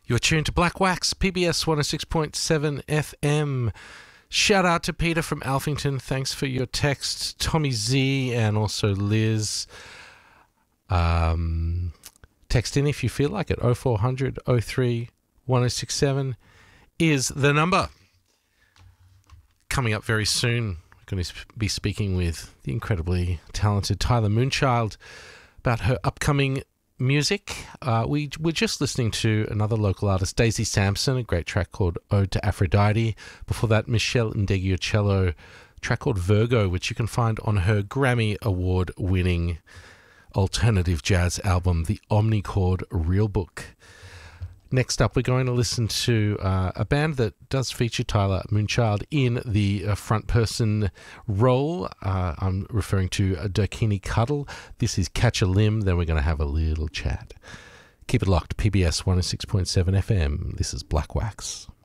You're tuned to Black Wax, PBS 106.7 FM. Shout out to Peter from Alphington. Thanks for your text. Tommy Z and also Liz. Text in if you feel like it. 0400 03 1067 is the number. Coming up very soon, we're going to be speaking with the incredibly talented Tyler Moonchild about her upcoming music. We're just listening to another local artist, Daisy Sampson, a great track called Ode to Aphrodite. Before that, Michelle Ndegeocello, track called Virgo, which you can find on her Grammy Award-winning alternative jazz album, The Omnichord Real Book. Next up, we're going to listen to a band that does feature Tyler Moonchild in the front person role. I'm referring to Dakini Cuddle. This is Catch a Limb. Then we're going to have a little chat. Keep it locked. PBS 106.7 FM. This is Black Wax.